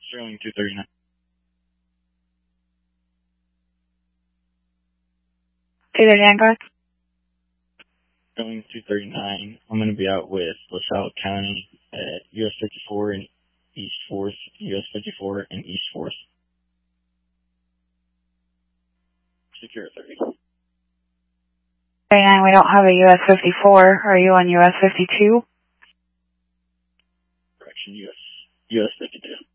Sterling 239. Sterling 239. I'm going to be out with LaSalle County at US 54 and East 4th, US 54 and East 4th. Secure 30. 39, we don't have a US 54. Are you on US 52? Correction, US 52.